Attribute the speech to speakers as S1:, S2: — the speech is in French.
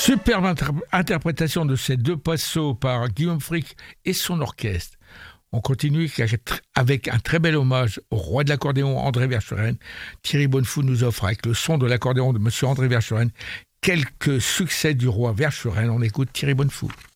S1: Superbe interprétation de ces deux passos par Guillaume Frick et son orchestre. On continue avec un très bel hommage au roi de l'accordéon André Verschuren. Thierry Bonnefou nous offre avec le son de l'accordéon de monsieur André Verschuren quelques succès du roi Verschuren. On écoute Thierry Bonnefou.